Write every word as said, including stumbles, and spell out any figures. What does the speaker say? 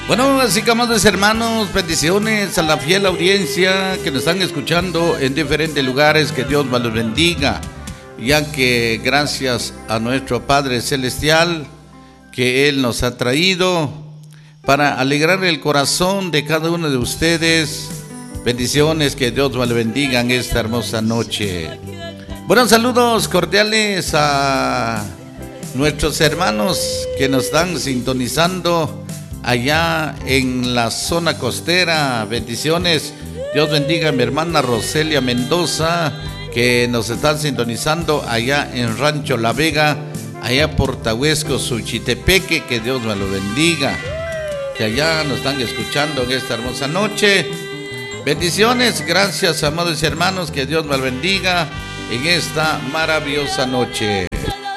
Bueno, así que amados hermanos, bendiciones a la fiel audiencia que nos están escuchando en diferentes lugares, que Dios me los bendiga, ya que gracias a nuestro Padre Celestial, que Él nos ha traído para alegrar el corazón de cada uno de ustedes. Bendiciones, que Dios me los bendiga en esta hermosa noche. Buenos saludos cordiales a nuestros hermanos que nos están sintonizando allá en la zona costera. Bendiciones, Dios bendiga a mi hermana Roselia Mendoza, que nos está sintonizando allá en Rancho La Vega, allá por Tahuesco, Suchitepeque. Que Dios me lo bendiga, que allá nos están escuchando en esta hermosa noche. Bendiciones, gracias amados hermanos, que Dios me lo bendiga en esta maravillosa noche.